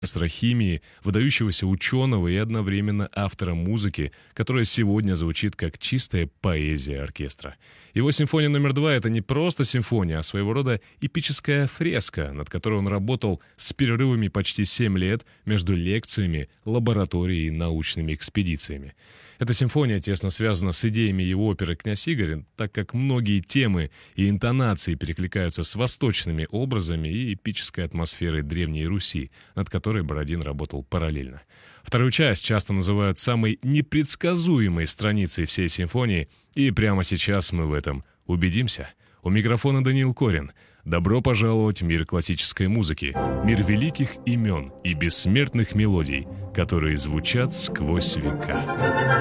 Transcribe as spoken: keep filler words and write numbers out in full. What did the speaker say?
Оркестра химии, выдающегося ученого и одновременно автора музыки, которая сегодня звучит как чистая поэзия оркестра. Его симфония номер два — это не просто симфония, а своего рода эпическая фреска, над которой он работал с перерывами почти семь лет между лекциями, лабораторией и научными экспедициями. Эта симфония тесно связана с идеями его оперы «Князь Игорь», так как многие темы и интонации перекликаются с восточными образами и эпической атмосферой Древней Руси, над которой Бородин работал параллельно. Вторую часть часто называют самой непредсказуемой страницей всей симфонии, и прямо сейчас мы в этом убедимся. У микрофона Даниил Корин. Добро пожаловать в мир классической музыки, мир великих имен и бессмертных мелодий, которые звучат сквозь века.